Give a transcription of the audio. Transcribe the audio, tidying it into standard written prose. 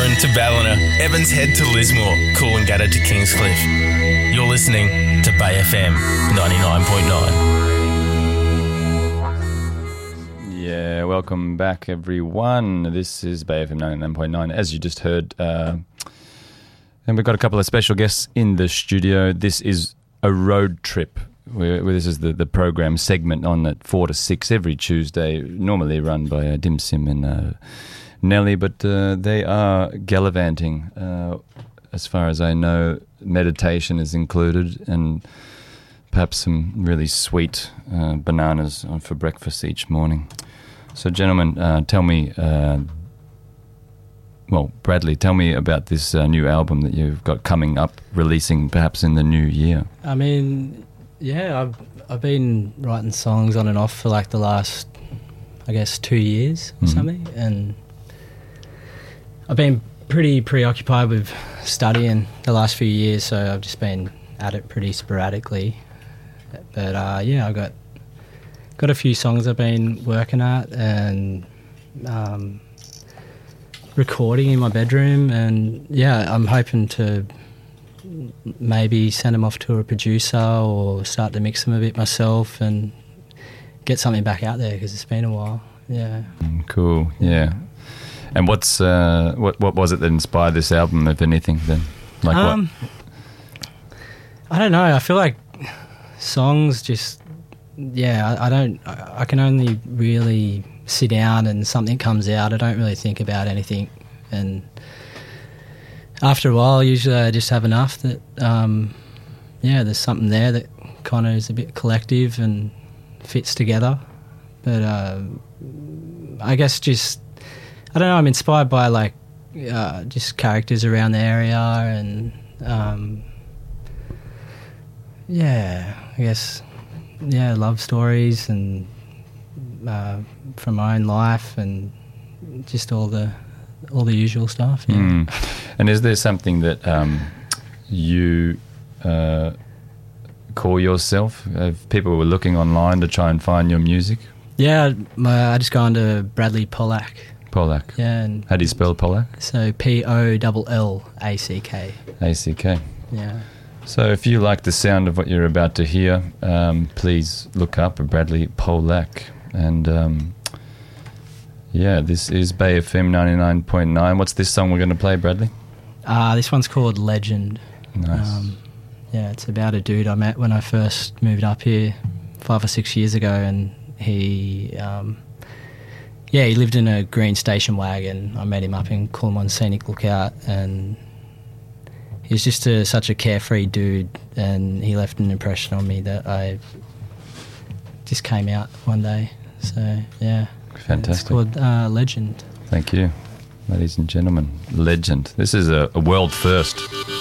Darwin to Ballina, Evans Head to Lismore, Coolangatta to Kingscliff. You're listening to Bay FM 99.9. Yeah, welcome back, everyone. This is Bay FM 99.9. As you just heard, and we've got a couple of special guests in the studio. This is a road trip. This is the program segment on at 4 to 6 every Tuesday, normally run by Dim Sim and Nelly, but they are gallivanting. As far as I know, meditation is included and perhaps some really sweet bananas for breakfast each morning. So, gentlemen, tell me, Bradley, tell me about this new album that you've got coming up, releasing perhaps in the new year. I mean, yeah, I've been writing songs on and off for like the last, I guess, 2 years or something, and I've been pretty preoccupied with studying the last few years, so I've just been at it pretty sporadically. But yeah, I've got a few songs I've been working at and recording in my bedroom, and yeah, I'm hoping to maybe send them off to a producer or start to mix them a bit myself and get something back out there because it's been a while. Yeah. Cool. Yeah. And what was it that inspired this album, if anything? Then, like what? I don't know. I feel like songs just, yeah. I can only really sit down and something comes out. I don't really think about anything, and after a while, usually I just have enough that, there's something there that kind of is a bit collective and fits together. But I guess just, I don't know, I'm inspired by like just characters around the area and, love stories and from my own life and just all the usual stuff. Yeah. And is there something that you call yourself? If people were looking online to try and find your music? Yeah, I just go under Bradley Pollack. Pollack. Yeah. And how do you spell Pollack? So Pollack. ACK. Yeah. So if you like the sound of what you're about to hear, please look up Bradley Pollack. And this is Bay FM 99.9. What's this song we're going to play, Bradley? This one's called Legend. Nice. It's about a dude I met when I first moved up here 5 or 6 years ago, and he lived in a green station wagon. I met him up in Coolmon Scenic Lookout, and he was just such a carefree dude, and he left an impression on me that I just came out one day. So, yeah. Fantastic. It's called Legend. Thank you. Ladies and gentlemen, Legend. This is a world first.